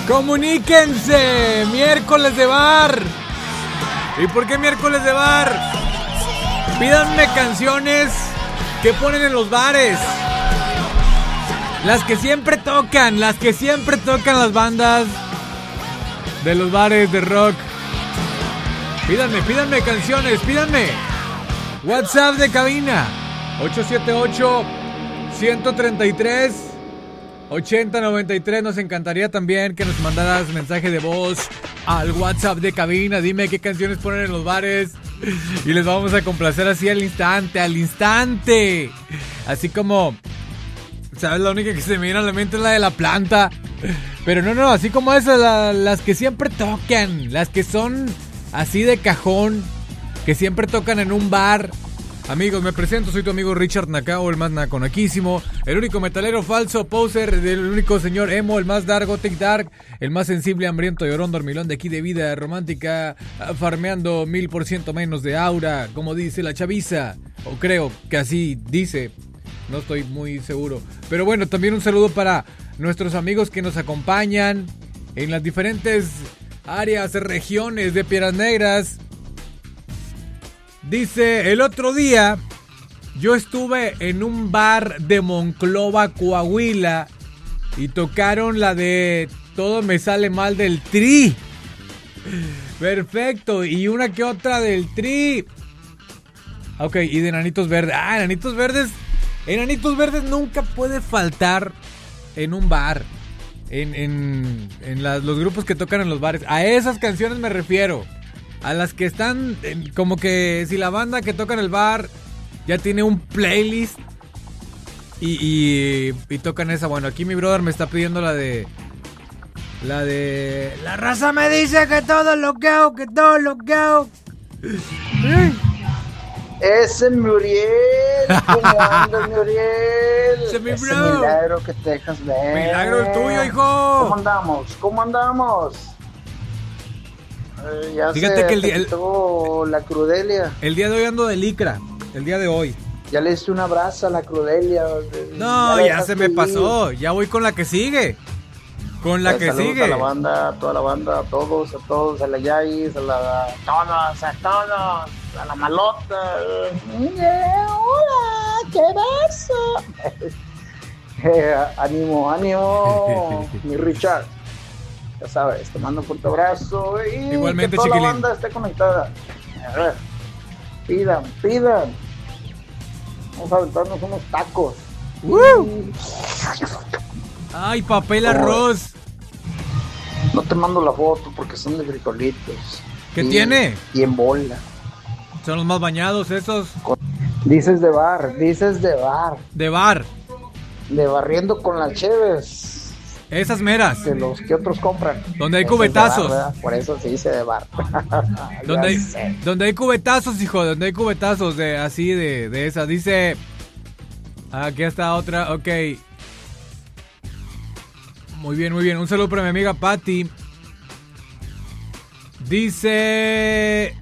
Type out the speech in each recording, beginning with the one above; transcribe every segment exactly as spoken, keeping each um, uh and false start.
Comuníquense, miércoles de bar. ¿Y por qué miércoles de bar? Pídanme canciones que ponen en los bares. Las que siempre tocan, las que siempre tocan las bandas de los bares de rock. Pídanme, pídanme canciones, pídanme. WhatsApp de cabina ocho siete ocho, uno tres tres, ocho cero nueve tres. Nos encantaría también que nos mandaras mensaje de voz al WhatsApp de cabina. Dime qué canciones ponen en los bares y les vamos a complacer así al instante, al instante. Así como, ¿sabes? La única que se me viene a la mente es la de La Planta. Pero no, no, así como esas, la, las que siempre tocan, las que son así de cajón, que siempre tocan en un bar. Amigos, me presento, soy tu amigo Richard Nakao, el más naconaquísimo, el único metalero falso, poser, el único señor emo, el más dark, gothic dark, el más sensible, hambriento, llorón, dormilón de aquí de vida romántica, farmeando mil por ciento menos de aura, como dice la chaviza, o creo que así dice, no estoy muy seguro. Pero bueno, también un saludo para nuestros amigos que nos acompañan en las diferentes áreas, regiones de Piedras Negras. Dice, el otro día yo estuve en un bar de Monclova, Coahuila, y tocaron la de Todo me sale mal del Tri. Perfecto, y una que otra del Tri. Ok, y de Enanitos Verdes. Ah, Enanitos Verdes. Enanitos Verdes nunca puede faltar en un bar. En, en, en las, los grupos que tocan en los bares. A esas canciones me refiero. A las que están en, como que si la banda que toca en el bar ya tiene un playlist y, y, y tocan esa. Bueno, aquí mi brother me está pidiendo la de... La de... La raza me dice que todo lo que hago, que todo lo que hago. Ese Muriel, ¿cómo andas, Muriel? Ese mi Ese bro. milagro que te dejas ver. Milagro el tuyo, hijo. ¿Cómo andamos? ¿Cómo andamos? Eh, ya Fíjate se que el día- te quitó la crudelia. El día de hoy ando de licra. El día de hoy. Ya le diste un abrazo a la crudelia. No, la ya se me dejaste ir. pasó. Ya voy con la que sigue. Con la Eh, que saludos sigue. a la banda, a toda la banda, a todos, a todos, a la Yais, a la... A todos, a todos, a la Malota. Yeah, hola, qué verso. eh, ánimo, ánimo, mi Richard. Ya sabes, te mando un fuerte abrazo. Y Igualmente, que toda chiquilín. la banda esté conectada. A ver, pidan, pidan. Vamos a aventarnos unos tacos. ¡Woo! Ay, papel arroz. No te mando la foto porque son de frijolitos. ¿Qué Y- tiene? Y en bola. Son los más bañados esos. Dices de bar, dices de bar. De bar. De barriendo con las cheves. Esas meras. De los que otros compran. Donde hay Esos de cubetazos. bar, ¿verdad? Por eso se dice de bar. Donde hay, Ya sé. donde hay cubetazos, hijo. Donde hay cubetazos de así de, de esas. Dice. Aquí está otra. Ok. Muy bien, muy bien. Un saludo para mi amiga Patty. Dice...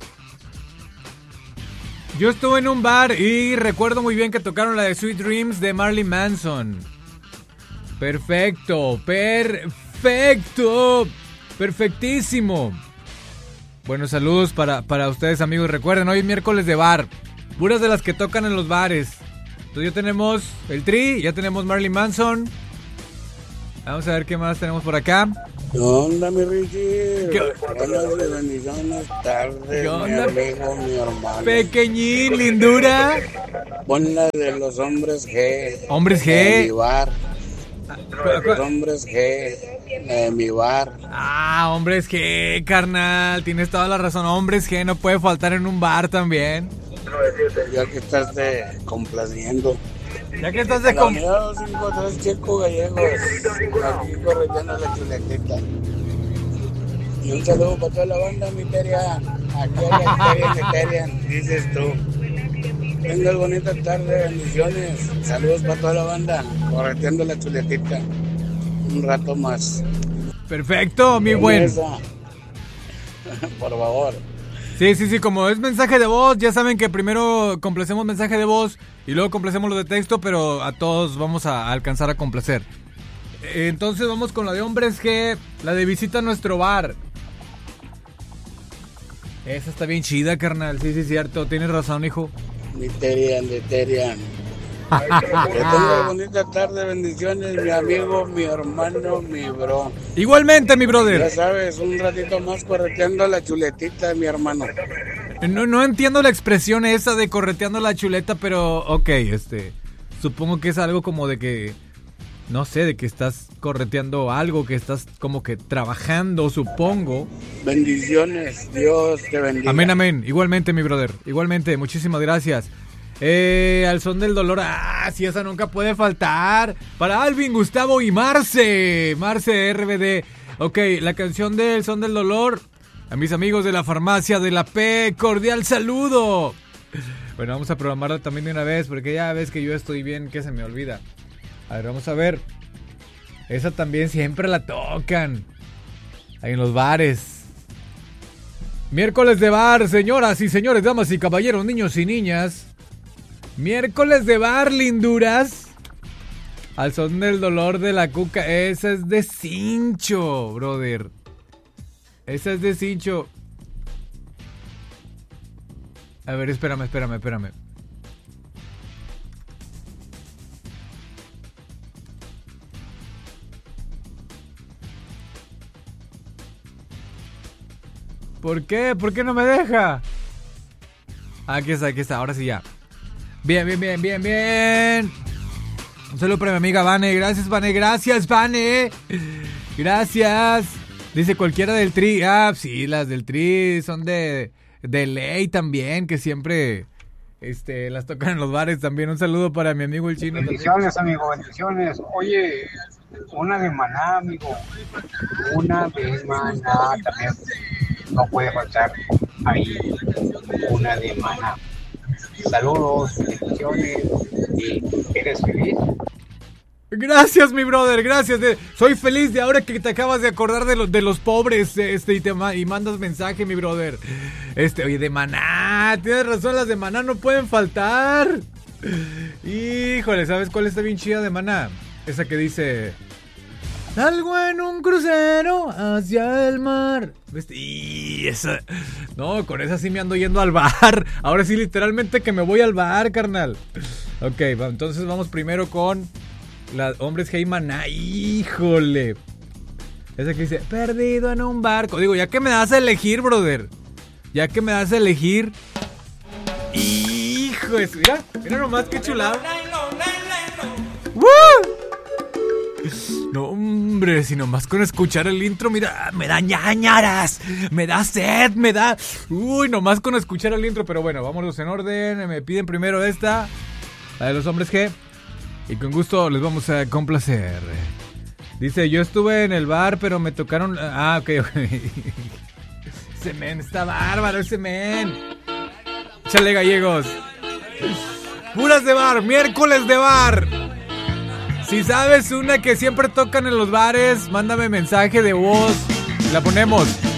Yo estuve en un bar y recuerdo muy bien que tocaron la de Sweet Dreams de Marilyn Manson. Perfecto, perfecto, perfectísimo. Bueno, saludos para, para ustedes, amigos. Recuerden, hoy es miércoles de bar. Puras de las que tocan en los bares. Entonces ya tenemos el Tri, ya tenemos Marilyn Manson. Vamos a ver qué más tenemos por acá. ¿Qué onda, mi Ricky? ¿Qué- Buenas y bendiciones tardes, ¿Qué mi onda? amigo, mi hermano. Pequeñín, lindura. Pon la de los hombres G. Hombres De mi G. bar. Los hombres G. De mi bar. Ah, hombres G, carnal. Tienes toda la razón. Hombres G no puede faltar en un bar también. Ya que estás de complaciendo. Ya que estás de La com... unidad dos cinco tres Checo Gallegos. Aquí corriendo la chuletita. Y un saludo para toda la banda, mi Terian. Aquí a la Terian, mi Terian, dices tú. Tengas bonita tarde, bendiciones. Saludos para toda la banda. Correteando la chuletita. Un rato más. Perfecto, mi buen. Esa. Por favor. Sí, sí, sí, como es mensaje de voz, ya saben que primero complacemos mensaje de voz y luego complacemos lo de texto, pero a todos vamos a alcanzar a complacer. Entonces vamos con la de hombres G, la de visita a nuestro bar. Esa está bien chida, carnal. Sí, sí, es cierto. Tienes razón, hijo. Literian, Literian. Que tenga bonita tarde, bendiciones, mi amigo, mi hermano, mi bro. Igualmente, mi brother. Ya sabes, un ratito más correteando la chuletita, mi hermano. No, no entiendo la expresión esa de correteando la chuleta, pero ok, este, supongo que es algo como de que, no sé, de que estás correteando algo, que estás como que trabajando, supongo. Bendiciones, Dios te bendiga. Amén, amén. Igualmente, mi brother. Igualmente, muchísimas gracias. Eh, al son del dolor. Ah, sí, esa nunca puede faltar. Para Alvin, Gustavo y Marce. Marce R B D. Ok, la canción del son del dolor. A mis amigos de la farmacia de la P, cordial saludo. Bueno, vamos a programarla también de una vez, porque ya ves que yo estoy bien, que se me olvida. A ver, vamos a ver. Esa también siempre la tocan ahí en los bares. Miércoles de bar, señoras y señores, damas y caballeros, niños y niñas. Miércoles de bar, linduras. Al son del dolor de la cuca. Esa es de cincho, brother. Esa es de cincho. A ver, espérame, espérame, espérame. ¿Por qué? ¿Por qué no me deja? Aquí está, aquí está, ahora sí ya. Bien, bien, bien, bien, bien. Un saludo para mi amiga Vane. Gracias, Vane, gracias, Vane. Gracias. Dice cualquiera del Tri. Ah, sí, las del Tri son de, de ley también, que siempre este, las tocan en los bares también. Un saludo para mi amigo el Chino. Bendiciones, también. Amigo, bendiciones. Oye, una de Maná, amigo. Una de Maná también. No puede faltar ahí una de Maná. Saludos, bendiciones. ¿Y eres feliz? Gracias, mi brother, gracias. De, soy feliz de ahora que te acabas de acordar de, lo, de los pobres este, y, te, y mandas mensaje, mi brother. Este, oye, de Maná, tienes razón, las de Maná no pueden faltar. Híjole, ¿sabes cuál está bien chida de Maná? Esa que dice: salgo en un crucero hacia el mar. ¿Viste? Y esa... No, con esa sí me ando yendo al bar. Ahora sí, literalmente que me voy al bar, carnal. Ok, entonces vamos primero con las hombres Hey Maná. Híjole. Esa que dice: perdido en un barco. Digo, ya que me das a elegir, brother. Ya que me das a elegir. Hijo de su... Mira, mira nomás qué chulado. ¡Woo! No, hombre, si nomás con escuchar el intro, mira, me da ñañaras, me da sed, me da... Uy, nomás con escuchar el intro, pero bueno, vámonos en orden. Me piden primero esta, la de los hombres G, y con gusto les vamos a complacer. Dice: yo estuve en el bar, pero me tocaron... Ah, ok, ok. Ese men está bárbaro, ese men. Échale, gallegos. Puras de bar, miércoles de bar. Si sabes una que siempre tocan en los bares, mándame mensaje de voz. La ponemos.